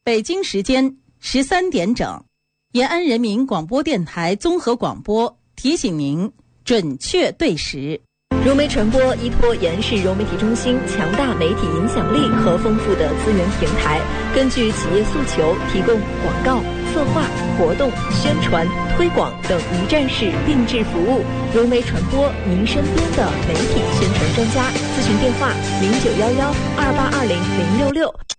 北京时间13点整，延安人民广播电台综合广播提醒您准确对时。 融媒传播依托延安市融媒体中心强大媒体影响力和丰富的资源平台，根据企业诉求，提供广告、策划、活动、宣传、推广等一站式定制服务。融媒传播，您身边的媒体宣传专家。咨询电话：091128200666。